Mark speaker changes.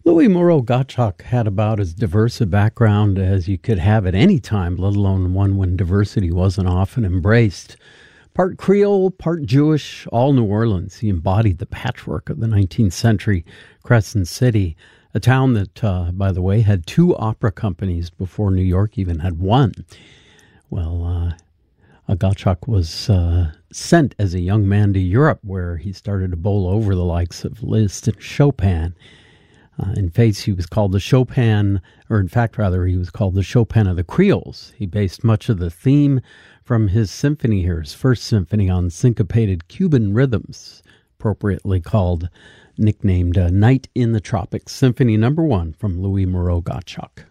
Speaker 1: Louis Moreau Gottschalk had about as diverse a background as you could have at any time, let alone one when diversity wasn't often embraced. Part Creole, part Jewish, all New Orleans. He embodied the patchwork of the 19th century Crescent City, a town that, by the way, had two opera companies before New York even had one. Well, Gottschalk was sent as a young man to Europe, where he started to bowl over the likes of Liszt and Chopin. In face, he was called the Chopin, or in fact, rather, he was called the Chopin of the Creoles. He based much of the theme from his symphony here, his first symphony, on syncopated Cuban rhythms, appropriately nicknamed Night in the Tropics, Symphony No. 1 from Louis Moreau Gottschalk.